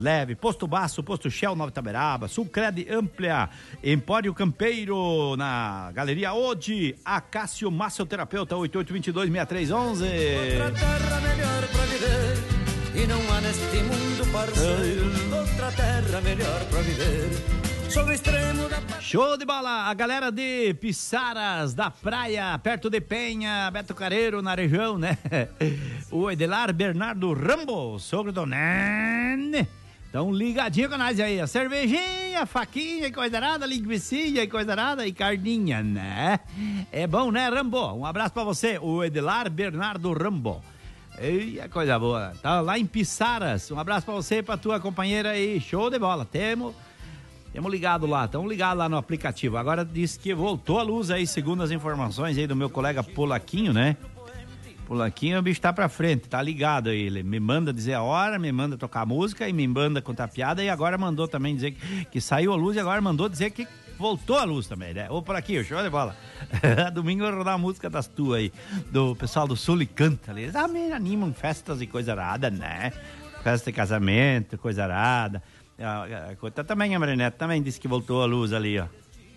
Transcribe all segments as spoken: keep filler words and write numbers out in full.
Leve, Posto Baço, Posto Shell, Nova Itaberaba, Sulcred Amplia, Empório Campeiro, na Galeria Ode, Acácio Massoterapeuta, oito oito dois dois, seis três um um. Outra terra melhor pra viver, e não há neste mundo parceiro, outra terra melhor pra viver. Sou o extremo da... Show de bola, a galera de Pissaras, da praia, perto de Penha, Beto Careiro, na região, né? O Edelar Bernardo Rambo, sogro do Nene. Então ligadinho com nós aí, a cervejinha, faquinha e coisa arada, linguicinha e coisa arada e carninha, né? É bom, né, Rambo? Um abraço pra você, o Edelar Bernardo Rambo. Eia, coisa boa. Tá lá em Pissaras, um abraço pra você e pra tua companheira aí, show de bola. Temos... Temos ligado lá, estamos ligados lá no aplicativo. Agora disse que voltou a luz aí, segundo as informações aí do meu colega Polaquinho, né? Polaquinho, o bicho tá pra frente, tá ligado aí. Ele me manda dizer a hora, me manda tocar música e me manda contar piada. E agora mandou também dizer que, que saiu a luz e agora mandou dizer que voltou a luz também, né? Ô, Polaquinho, show de bola. Domingo eu vou rodar a música das tuas aí, do pessoal do Sul e Canta ali. Eles ah, me animam festas e coisa arada, né? Festa de casamento, coisa arada. A, a, a, também a Marinette também disse que voltou a luz ali, ó.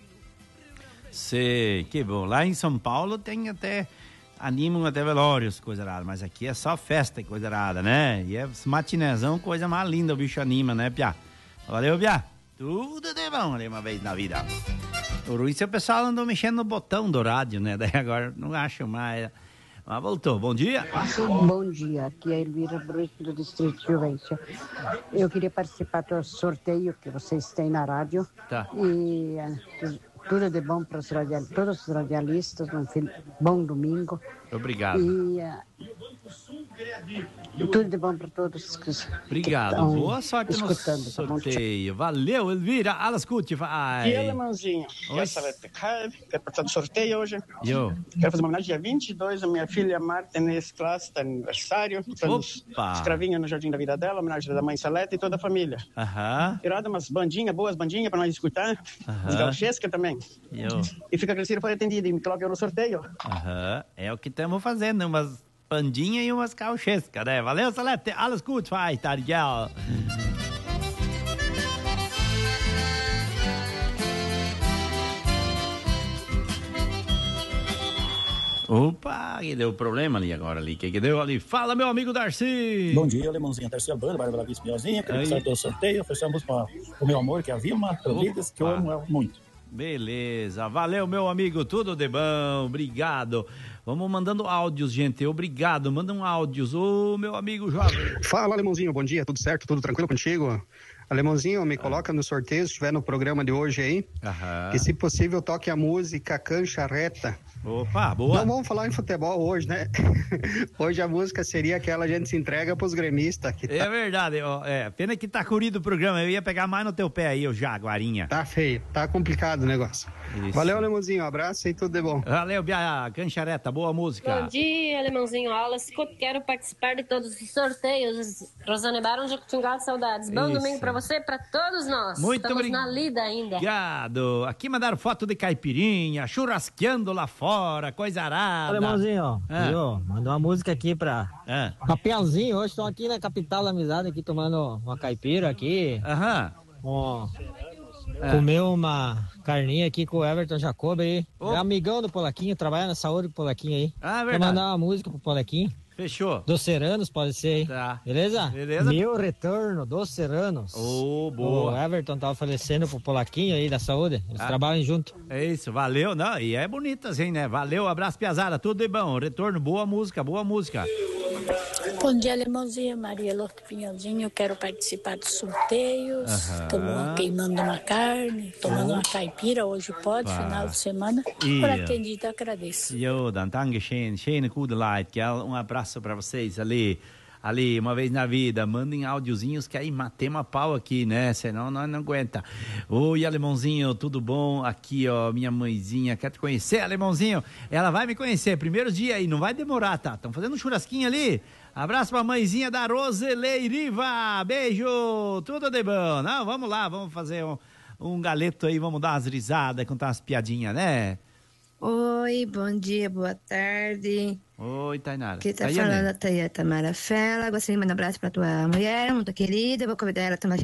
Sei, que bom. Lá em São Paulo tem até, animam até velórios, coisa arada, mas aqui é só festa e coisa arada, né? E é matinezão, coisa mais linda, o bicho anima, né, Piá? Valeu, Piá. Tudo de bom ali uma vez na vida. O ruim é o pessoal andou mexendo no botão do rádio, né? Daí agora não acho mais. Mas voltou. Bom dia. Bom dia. Aqui é a Elvira Bruce do Distrito Juvencio. Eu queria participar do sorteio que vocês têm na rádio. Tá. E uh, tudo de bom para os radial, todos os radialistas. Um fil... bom domingo. Obrigado. E uh, tudo de bom para todos que Obrigado. estão Boa sorte escutando, no sorteio. Tá. Valeu, Elvira. Alles Gute. Vai. E alemãozinho. Essa vai pecar. Quero participar do sorteio hoje. Eu. Quero fazer uma homenagem dia vinte e dois a minha filha Marta nesse classe, está aniversário. Escravinho no Jardim da Vida dela, homenagem da mãe Saleta e toda a família. Aham. Tirada umas bandinhas, boas bandinhas para nós escutar. Aham. Os gauchescas também. Eu. E fica crescido, foi atendido e me coloca eu no sorteio. Aham. É o que estamos fazendo, umas bandinhas e umas cauchescas, né? Valeu, Salete. Alles gut, vai, Tariel. Opa, que deu problema ali agora ali. Que que deu ali? Fala, meu amigo Darcy. Bom dia, Alemãozinho. Terceira banda, Bárbara Vice Miozinha. Queria que saiu do sorteio. Oferecemos para o meu amor, que é a Vilma Rodrigues, que eu amo ela muito. Beleza, valeu, meu amigo, tudo de bom, obrigado. Vamos mandando áudios, gente, obrigado, mandam áudios, ô meu amigo jovem. Fala, Alemãozinho, bom dia, tudo certo, tudo tranquilo contigo? Alemãozinho, me coloca no sorteio, se estiver no programa de hoje aí, Aham. que se possível toque a música Cancha Reta. Opa, boa. Não vamos falar em futebol hoje, né? Hoje a música seria aquela, a gente se entrega pros gremistas. Que tá... É verdade, ó, é, pena que tá corrido o programa, eu ia pegar mais no teu pé aí, ô Jaguarinha. Tá feio, tá complicado o negócio. Isso. Valeu, Alemãozinho, um abraço e tudo de bom. Valeu, Bia, Canchareta, boa música. Bom dia, Alemãozinho, aulas, quero participar de todos os sorteios. Rosane Barão, Jacutingá, saudades. Bom Isso. domingo pra você, pra todos nós. Muito Estamos obrigado. na lida ainda. Obrigado. Aqui mandaram foto de caipirinha, churrasqueando lá fora, coisa arada. Alemãozinho, Ah. viu? Mandou uma música aqui pra Ah. Papelzinho. Hoje estou aqui na capital da amizade, aqui tomando uma caipira aqui. Aham. Ó, Ah. comeu uma carninha aqui com o Everton Jacob aí. Oh. É amigão do Polaquinho, trabalha na saúde do Polaquinho aí. Ah, Quer verdade. mandar uma música pro Polaquinho? Fechou. Dos Seranos, pode ser aí. Tá. Beleza? Beleza. Meu retorno dos Seranos. Ô, boa. O Everton tava falecendo pro Polaquinho aí da saúde. Eles Ah. trabalham junto. É isso, valeu, não, e é bonita assim, né? Valeu, abraço, piazada, tudo de bom, retorno, boa música, boa música. Bom dia, Alemãozinho, Maria Lourdes Pinhãozinho, eu quero participar dos sorteios, estamos queimando uma carne, tomando uma caipira, hoje pode, Pá. final de semana, E- por atendido, agradeço. Jo, dan danke schön, schöne gute Leute, gell? Um abraço pra vocês ali, ali, uma vez na vida, mandem áudiozinhos que aí matemos a pau aqui, né? Senão nós não aguenta. Oi, Alemãozinho, tudo bom? Aqui, ó, minha mãezinha, quer te conhecer, Alemãozinho? Ela vai me conhecer, primeiro dia aí, não vai demorar, tá? Estão fazendo um churrasquinho ali. Abraço pra mãezinha da Roseleiriva, beijo, tudo de bom. Não, vamos lá, vamos fazer um, um galeto aí, vamos dar umas risadas, contar umas piadinhas, né? Oi, bom dia, boa tarde. Oi, Tainara. Aqui tá Tayane. falando a Taia Tamara Fela. Gostaria de mandar um abraço pra tua mulher, muito querida. Vou convidar ela a tomar